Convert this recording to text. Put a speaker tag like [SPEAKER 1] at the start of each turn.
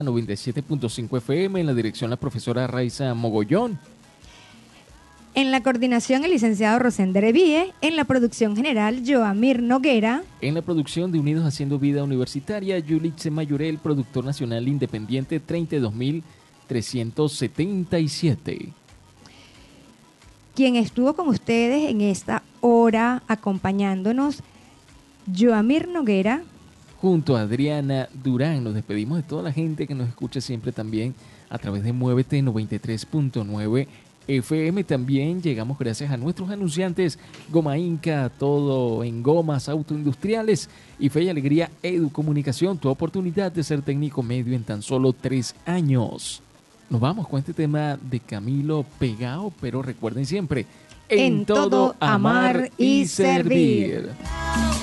[SPEAKER 1] 97.5 FM, en la dirección la profesora Raiza Mogollón.
[SPEAKER 2] En la coordinación el licenciado Rosender Evie, en la producción general Joamir Noguera.
[SPEAKER 1] En la producción de Unidos Haciendo Vida Universitaria, Yulitze Mayurel, productor nacional independiente 32.377.
[SPEAKER 2] Quien estuvo con ustedes en esta hora acompañándonos, Joamir Noguera.
[SPEAKER 1] Junto a Adriana Durán, nos despedimos de toda la gente que nos escucha siempre también a través de Muévete 93.9 FM. También llegamos gracias a nuestros anunciantes Goma Inca, todo en gomas autoindustriales, y Fe y Alegría Educomunicación, tu oportunidad de ser técnico medio en tan solo 3 años. Nos vamos con este tema de Camilo Pegao, pero recuerden siempre, en todo amar y servir.